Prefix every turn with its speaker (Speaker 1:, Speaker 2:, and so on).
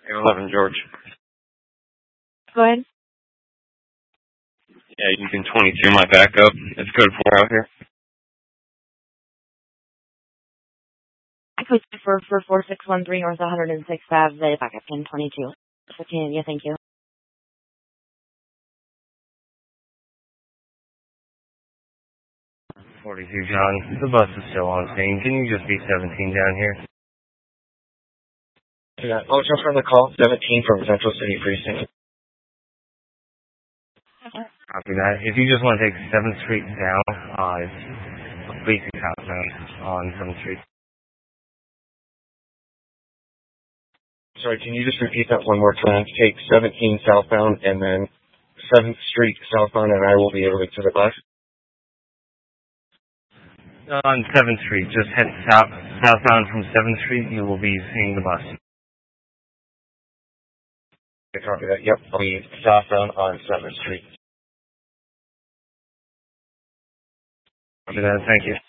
Speaker 1: 11 George.
Speaker 2: Go ahead.
Speaker 1: Yeah, you can 22 my backup. It's code 4 out here.
Speaker 2: I put you for 4613 North 106 Ave, the backup pin 22. Yeah, thank you.
Speaker 3: 42, John. The bus is still on scene. Can you just be 17 down here?
Speaker 4: Yeah, I'll transfer the call. 17 from Central City Precinct.
Speaker 3: Copy that. If you just want to take 7th Street down, it's facing southbound on 7th Street.
Speaker 4: Sorry, can you just repeat that one more time? Take 17 southbound and then 7th Street southbound, and I will be able to get to the bus.
Speaker 3: On 7th Street, just head southbound from 7th Street, you will be seeing the bus.
Speaker 4: Okay, copy that. Yep, I'll be southbound on 7th Street.
Speaker 3: Copy that, thank you.